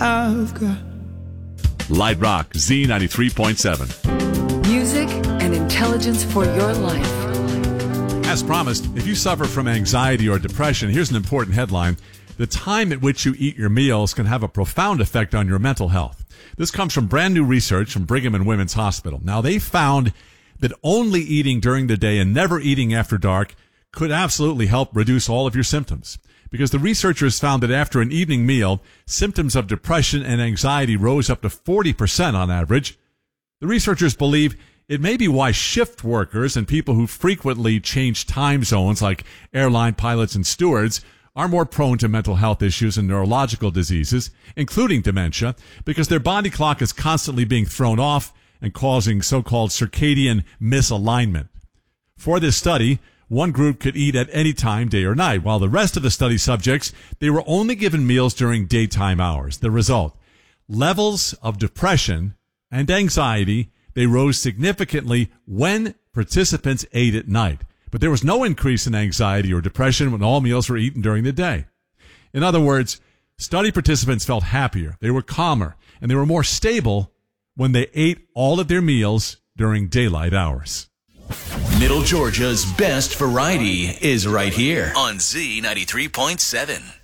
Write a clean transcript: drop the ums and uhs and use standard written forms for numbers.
I've got. Light Rock, Z93.7. Music and intelligence for your life. As promised, if you suffer from anxiety or depression, here's an important headline. The time at which you eat your meals can have a profound effect on your mental health. This comes from brand new research from Brigham and Women's Hospital. Now, they found that only eating during the day and never eating after dark could absolutely help reduce all of your symptoms. Because the researchers found that after an evening meal, symptoms of depression and anxiety rose up to 40% on average. The researchers believe it may be why shift workers and people who frequently change time zones, like airline pilots and stewards, are more prone to mental health issues and neurological diseases, including dementia, because their body clock is constantly being thrown off and causing so-called circadian misalignment. For this study, one group could eat at any time, day or night, while the rest of the study subjects, they were only given meals during daytime hours. The result, levels of depression and anxiety, they rose significantly when participants ate at night. But there was no increase in anxiety or depression when all meals were eaten during the day. In other words, study participants felt happier, they were calmer, and they were more stable when they ate all of their meals during daylight hours. Middle Georgia's best variety is right here on Z93.7.